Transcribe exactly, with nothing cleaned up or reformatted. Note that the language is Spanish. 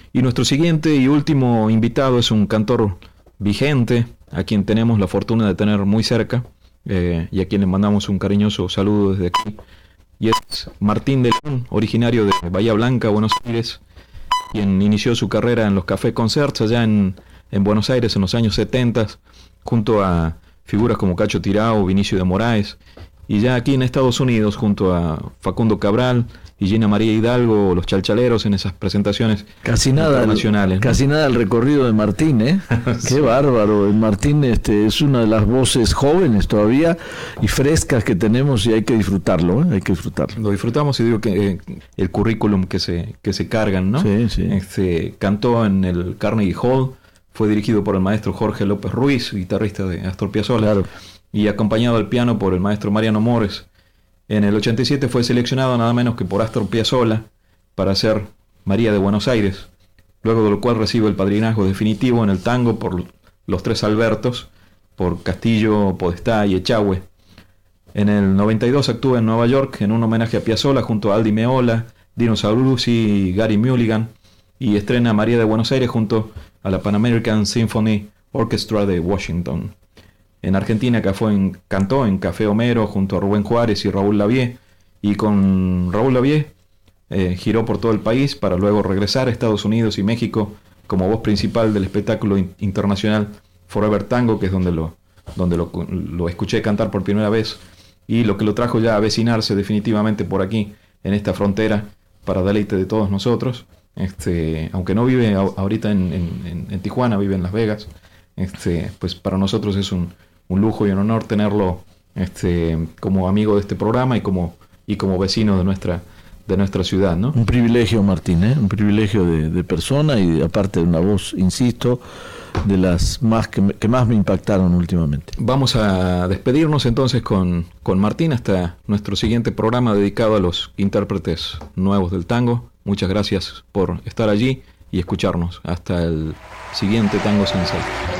Y nuestro siguiente y último invitado es un cantor vigente, a quien tenemos la fortuna de tener muy cerca, eh, y a quien le mandamos un cariñoso saludo desde aquí. Y es Martín de León, originario de Bahía Blanca, Buenos Aires, quien inició su carrera en los Café Concerts allá en, en Buenos Aires en los años setenta, junto a figuras como Cacho Tirao, Vinicio de Moraes, y ya aquí en Estados Unidos junto a Facundo Cabral y Gina María Hidalgo, los Chalchaleros, en esas presentaciones casi nada internacionales, ¿no? Casi nada el recorrido de Martín, ¿eh? Sí. Qué bárbaro. El Martín este, es una de las voces jóvenes todavía y frescas que tenemos, y hay que disfrutarlo, ¿eh? Hay que disfrutarlo. Lo disfrutamos, y digo que eh, el currículum que se, que se cargan, ¿no? Sí, sí. Este, cantó en el Carnegie Hall, fue dirigido por el maestro Jorge López Ruiz, guitarrista de Astor Piazzolla, Claro. y acompañado al piano por el maestro Mariano Mores. En el ochenta y siete fue seleccionado nada menos que por Astor Piazzolla para hacer María de Buenos Aires, luego de lo cual recibe el padrinazgo definitivo en el tango por los tres Albertos, por Castillo, Podestá y Echagüe. En el noventa y dos actúa en Nueva York en un homenaje a Piazzolla junto a Aldi Meola, Dino Saluzzi y Gary Mulligan, y estrena María de Buenos Aires junto a la Pan American Symphony Orchestra de Washington. En Argentina en, cantó en Café Homero junto a Rubén Juárez y Raúl Lavie, y con Raúl Lavie eh, giró por todo el país para luego regresar a Estados Unidos y México como voz principal del espectáculo in- internacional Forever Tango, que es donde, lo, donde lo, lo escuché cantar por primera vez, y lo que lo trajo ya a vecinarse definitivamente por aquí, en esta frontera, para deleite de todos nosotros. Este, aunque no vive a, ahorita en, en, en Tijuana, vive en Las Vegas, este, pues para nosotros es un un lujo y un honor tenerlo este, como amigo de este programa y como, y como vecino de nuestra, de nuestra ciudad, ¿no? Un privilegio, Martín, ¿eh? Un privilegio de, de persona, y de, aparte de una voz, insisto, de las más que, me, que más me impactaron últimamente. Vamos a despedirnos entonces con, con Martín hasta nuestro siguiente programa dedicado a los intérpretes nuevos del tango. Muchas gracias por estar allí y escucharnos. Hasta el siguiente Tango Sensei.